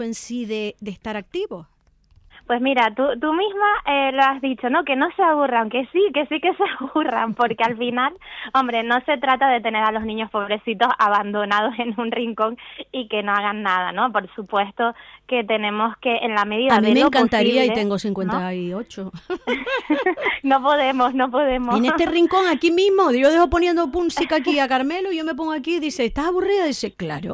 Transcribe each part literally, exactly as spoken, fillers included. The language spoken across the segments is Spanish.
en sí de, de estar activos? Pues mira, tú, tú misma eh, lo has dicho, ¿no? Que no se aburran, que sí, que sí que se aburran, porque al final, hombre, no se trata de tener a los niños pobrecitos abandonados en un rincón y que no hagan nada, ¿no? Por supuesto que tenemos que, en la medida a mí de me lo encantaría posible, y tengo cincuenta y ocho. ¿no? no podemos, no podemos. En este rincón, aquí mismo, yo dejo poniendo música aquí a Carmelo, yo me pongo aquí y dice, ¿estás aburrida? Dice, claro.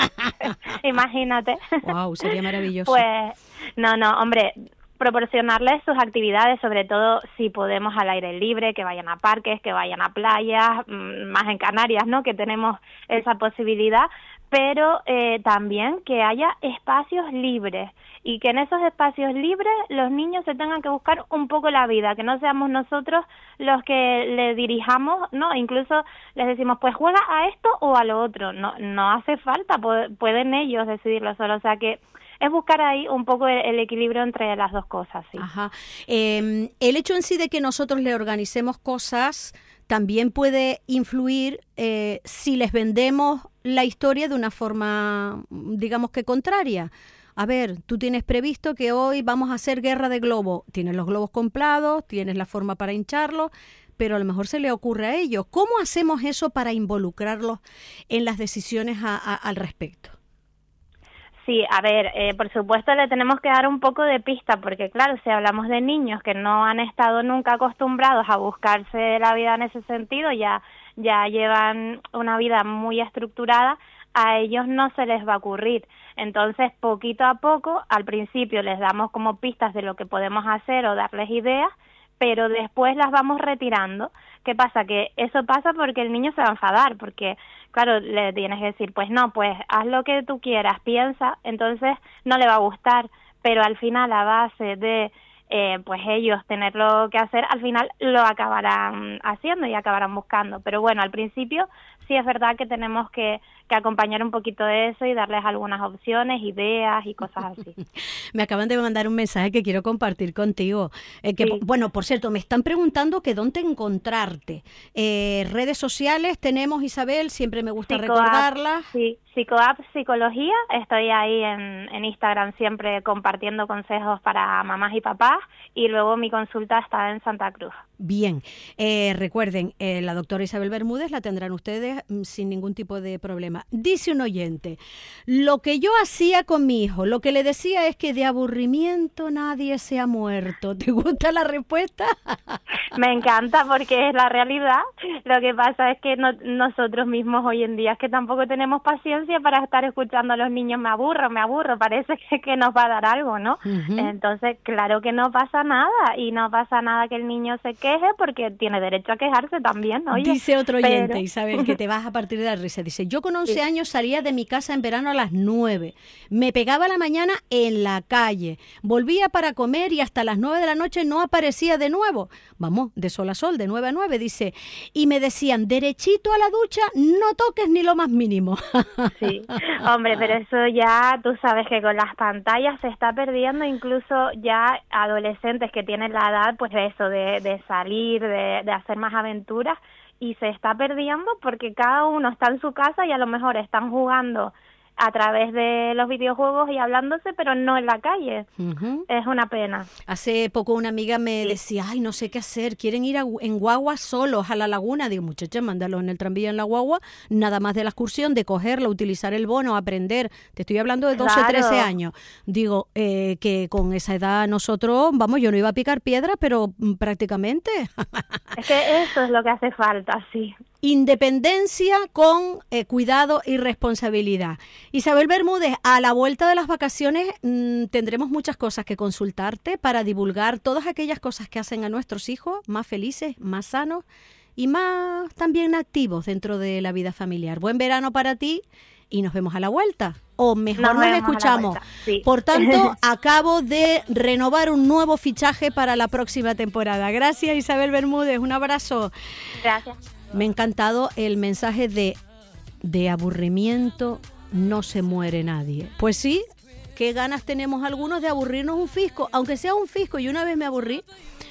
Imagínate. Wow, sería maravilloso. Pues, no, no, hombre, proporcionarles sus actividades, sobre todo si podemos al aire libre, que vayan a parques, que vayan a playas, más en Canarias, ¿no? Que tenemos esa posibilidad, pero eh, también que haya espacios libres y que en esos espacios libres los niños se tengan que buscar un poco la vida, que no seamos nosotros los que le dirijamos, ¿no? Incluso les decimos, pues juega a esto o a lo otro, no, no hace falta, pueden ellos decidirlo solo, o sea que es buscar ahí un poco el, el equilibrio entre las dos cosas, sí. Ajá. Eh, el hecho en sí de que nosotros le organicemos cosas también puede influir eh, si les vendemos la historia de una forma, digamos que contraria. A ver, tú tienes previsto que hoy vamos a hacer guerra de globos. Tienes los globos comprados, tienes la forma para hincharlos, pero a lo mejor se le ocurre a ellos. ¿Cómo hacemos eso para involucrarlos en las decisiones a, a, al respecto? Sí, a ver, eh, por supuesto le tenemos que dar un poco de pista, porque claro, si hablamos de niños que no han estado nunca acostumbrados a buscarse la vida en ese sentido, ya, ya llevan una vida muy estructurada, a ellos no se les va a ocurrir. Entonces, poquito a poco, al principio les damos como pistas de lo que podemos hacer o darles ideas, pero después las vamos retirando. ¿Qué pasa? Que eso pasa porque el niño se va a enfadar, porque, claro, le tienes que decir, pues no, pues haz lo que tú quieras, piensa, entonces no le va a gustar, pero al final a base de, eh, pues ellos tenerlo que hacer, al final lo acabarán haciendo y acabarán buscando. Pero bueno, al principio sí es verdad que tenemos que, que acompañar un poquito de eso y darles algunas opciones, ideas y cosas así. Me acaban de mandar un mensaje que quiero compartir contigo. Eh, que, Sí. Bueno, por cierto, me están preguntando que dónde encontrarte. Eh, redes sociales tenemos, Isabel, siempre me gusta Psicoapp, recordarlas. Sí, Psicoapp Psicología, estoy ahí en, en Instagram siempre compartiendo consejos para mamás y papás, y luego mi consulta está en Santa Cruz. Bien, eh, recuerden, eh, la doctora Isabel Bermúdez la tendrán ustedes mm, sin ningún tipo de problema. Dice un oyente, lo que yo hacía con mi hijo, lo que le decía es que de aburrimiento nadie se ha muerto. ¿Te gusta la respuesta? Me encanta porque es la realidad. Lo que pasa es que no, nosotros mismos hoy en día es que tampoco tenemos paciencia para estar escuchando a los niños, me aburro, me aburro, parece que, que nos va a dar algo, ¿no? Uh-huh. Entonces, claro que no pasa nada, y no pasa nada que el niño se queje porque tiene derecho a quejarse también, oye. Dice otro oyente, pero... Isabel, que te vas a partir de la risa. Dice, yo con once sí. años salía de mi casa en verano a las nueve. Me pegaba la mañana en la calle. Volvía para comer y hasta las nueve de la noche no aparecía de nuevo. Vamos, de sol a sol, de nueve a nueve, dice. Y me decían, derechito a la ducha, no toques ni lo más mínimo. Sí, hombre, pero eso ya, tú sabes que con las pantallas se está perdiendo, incluso ya adolescentes que tienen la edad, pues de eso, de, de salir, de, de hacer más aventuras, y se está perdiendo porque cada uno está en su casa y a lo mejor están jugando a través de los videojuegos y hablándose, pero no en la calle. Uh-huh. Es una pena. Hace poco una amiga me sí. decía, ay, no sé qué hacer, quieren ir a, en guagua solos a la laguna. Digo, muchacha, mándalos en el tranvía en la guagua, nada más de la excursión, de cogerla, utilizar el bono, aprender. Te estoy hablando de doce, claro. trece años. Digo, eh, que con esa edad nosotros, vamos, yo no iba a picar piedra, pero prácticamente. Es que eso es lo que hace falta, sí. Independencia con eh, cuidado y responsabilidad. Isabel Bermúdez, a la vuelta de las vacaciones mmm, tendremos muchas cosas que consultarte para divulgar todas aquellas cosas que hacen a nuestros hijos más felices, más sanos y más también activos dentro de la vida familiar. Buen verano para ti y nos vemos a la vuelta. O mejor nos, nos escuchamos. Sí. Por tanto, acabo de renovar un nuevo fichaje para la próxima temporada. Gracias, Isabel Bermúdez. Un abrazo. Gracias. Me ha encantado el mensaje de, de aburrimiento no se muere nadie. Pues sí, qué ganas tenemos algunos de aburrirnos un fisco, aunque sea un fisco. Yo una vez me aburrí,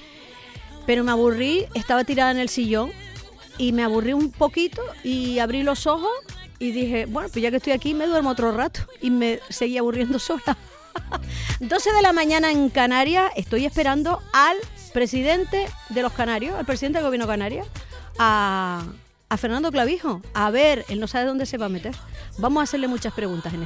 pero me aburrí, estaba tirada en el sillón y me aburrí un poquito y abrí los ojos y dije, bueno, pues ya que estoy aquí me duermo otro rato y me seguí aburriendo sola. doce de la mañana en Canarias, estoy esperando al presidente de los Canarios, al presidente del gobierno canario, a, a Fernando Clavijo. A ver, él no sabe dónde se va a meter. Vamos a hacerle muchas preguntas en